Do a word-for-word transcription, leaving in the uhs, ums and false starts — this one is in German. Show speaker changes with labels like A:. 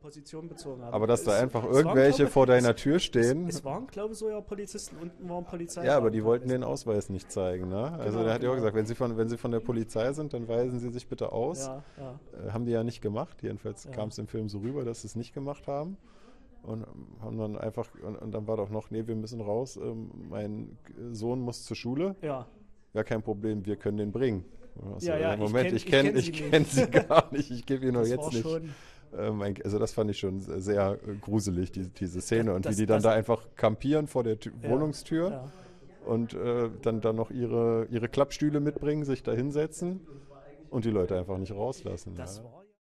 A: Position bezogen haben.
B: Aber dass da
A: Es-
B: einfach
A: es waren,
B: irgendwelche
A: glaube ich,
B: vor deiner
A: es-
B: Tür stehen.
A: Es, es waren, glaube ich, so ja Polizisten, unten waren Polizei.
B: Ja, aber die wollten den Ausweis nicht zeigen, ne? Also
A: Genau,
B: der hat ja auch
A: genau.
B: gesagt, wenn Sie von, wenn Sie von der Polizei sind, dann weisen Sie sich bitte aus.
A: Ja, ja.
B: Äh, haben die ja nicht gemacht. Jedenfalls
A: Ja.
B: kam es im Film so rüber, dass sie es nicht gemacht haben. Und haben dann einfach, und, und dann war doch noch, nee, wir müssen raus, ähm, mein Sohn muss zur Schule.
A: Ja,
B: Ja, kein Problem, wir können den bringen. Also,
A: Ja, ja,
B: äh,
A: ich
B: Moment,
A: kenn-
B: ich
A: ich
B: kenne
A: kenn
B: ich
A: sie
B: kenn
A: nicht.
B: sie gar nicht, ich gebe ihn nur
A: das
B: jetzt
A: war
B: nicht.
A: schon.
B: Ähm, ein- also das fand ich schon sehr äh, gruselig, die, diese Szene. Und
A: Das-
B: wie die dann
A: das-
B: da einfach kampieren vor der Tü-
A: Ja,
B: Wohnungstür
A: ja.
B: und äh, dann, dann noch ihre, ihre Klappstühle mitbringen, sich da hinsetzen und die Leute einfach nicht rauslassen.
A: Das
B: ja.
A: war